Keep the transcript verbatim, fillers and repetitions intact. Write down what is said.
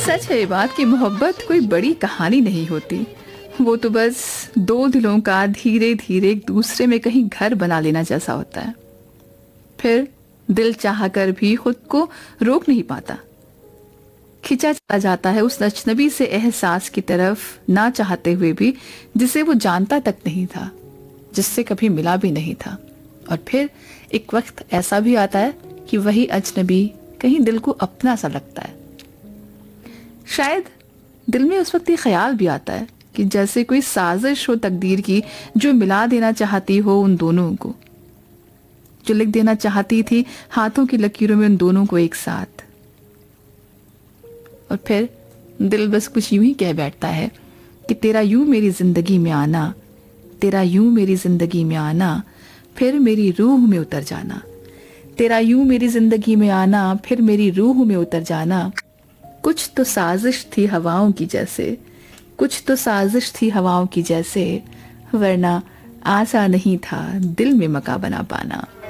सच है ये बात कि मोहब्बत कोई बड़ी कहानी नहीं होती, वो तो बस दो दिलों का धीरे धीरे एक दूसरे में कहीं घर बना लेना जैसा होता है। फिर दिल चाह कर भी खुद को रोक नहीं पाता, खिंचा चला जाता है उस अजनबी से एहसास की तरफ, ना चाहते हुए भी, जिसे वो जानता तक नहीं था, जिससे कभी मिला भी नहीं था। और फिर एक वक्त ऐसा भी आता है कि वही अजनबी कहीं दिल को अपना सा लगता है। शायद दिल में उस वक्त ये ख्याल भी आता है कि जैसे कोई साजिश हो तकदीर की, जो मिला देना चाहती हो उन दोनों को, जो लिख देना चाहती थी हाथों की लकीरों में उन दोनों को एक साथ। और फिर दिल बस कुछ यूं ही कह बैठता है कि तेरा यूं मेरी जिंदगी में आना, तेरा यूं मेरी जिंदगी में आना, फिर मेरी रूह में उतर जाना, तेरा यूं मेरी जिंदगी में आना, फिर मेरी रूह में उतर जाना। कुछ तो साजिश थी हवाओं की जैसे, कुछ तो साजिश थी हवाओं की जैसे, वरना आसा नहीं था दिल में मका बना पाना।